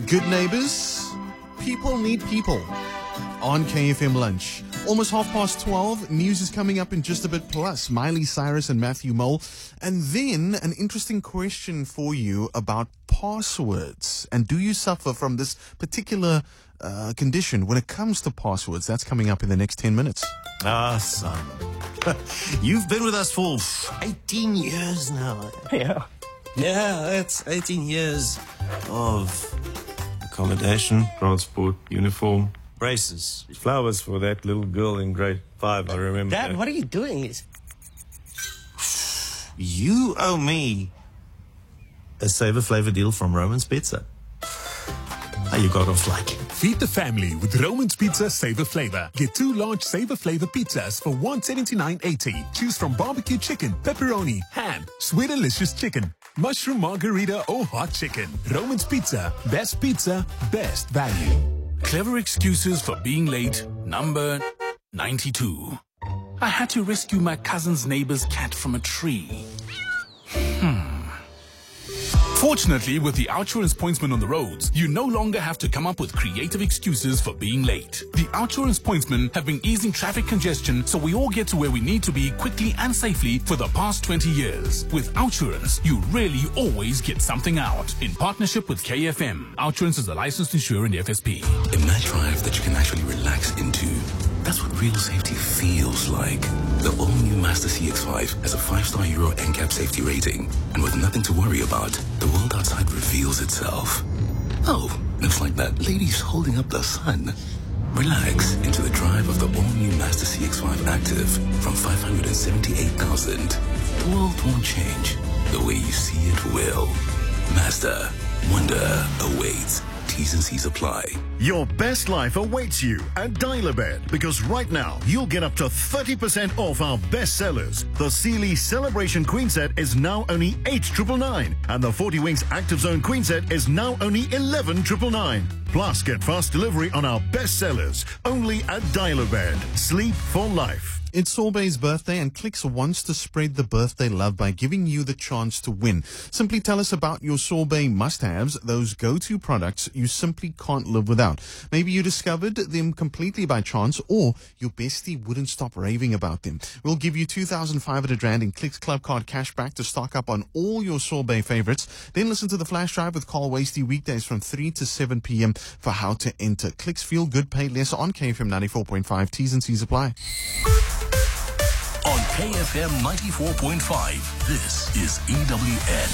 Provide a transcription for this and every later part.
Good neighbors, people need people. On KFM Lunch. Almost 12:30. News is coming up in just a bit plus. Miley Cyrus and Matthew Mole. And then an interesting question for you about passwords. And do you suffer from this particular condition when it comes to passwords? That's coming up in the next 10 minutes. Ah, son. You've been with us for 18 years now. Yeah, that's 18 years of accommodation, transport, uniform, braces, flowers for that little girl in grade 5, I remember. Dad, what are you doing? You owe me a Savor Flavor deal from Roman's Pizza. How you got off like? Feed the family with Roman's Pizza Savor Flavor. Get 2 large Savor Flavor pizzas for $179.80. Choose from barbecue chicken, pepperoni, ham, sweet delicious chicken, mushroom margarita or hot chicken. Roman's Pizza, best value. Clever excuses for being late, number 92. I had to rescue my cousin's neighbor's cat from a tree. Fortunately, with the Outsurance Pointsman on the roads, you no longer have to come up with creative excuses for being late. The Outsurance Pointsmen have been easing traffic congestion so we all get to where we need to be quickly and safely for the past 20 years. With Outsurance, you really always get something out. In partnership with KFM, Outsurance is a licensed insurer in the FSP. A night drive that you can actually relax into. That's what real safety feels like. The all-new Mazda CX-5 has a 5-star Euro NCAP safety rating. And with nothing to worry about, the world outside reveals itself. Oh, looks like that lady's holding up the sun. Relax into the drive of the all-new Mazda CX-5 Active from 578,000. The world won't change. The way you see it will. Mazda. Wonder awaits. T's and C's apply. Your best life awaits you at Dial-A-Bed, because right now you'll get up to 30% off our best sellers. The Sealy Celebration Queen Set is now only $8,999, and the 40 Winks Active Zone Queen Set is now only $11,999. Plus, get fast delivery on our best sellers only at Dial-A-Bed. Sleep for life. It's Sorbet's birthday, and Clicks wants to spread the birthday love by giving you the chance to win. Simply tell us about your Sorbet must-haves, those go-to products you simply can't live without. Maybe you discovered them completely by chance, or your bestie wouldn't stop raving about them. We'll give you 2,500 Rand in Clicks Club Card cashback to stock up on all your Sorbet favorites. Then listen to the Flash Drive with Carl Wasty weekdays from 3 to 7 p.m. for how to enter. Clicks feel good, pay less on KFM 94.5. T's and C's apply. On KFM 94.5, this is EWN.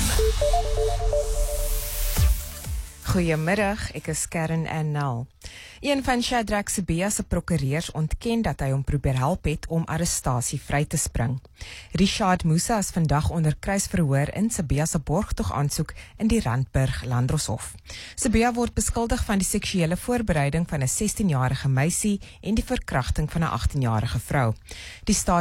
Goeiemiddag, ek is Karen Annal. Een van Shadrack Sibiya se prokureurs ontken dat hy hom probeer help het om arrestasie vry te spring. Richard Musa is vandag onder kruisverhoor in Sibiya se borgtog aansoek in die Randburg Landdroshof. Sibiya word beskuldig van die seksuele voorbereiding van 'n 16-jarige meisie en die verkrachting van 'n 18-jarige vrou. Die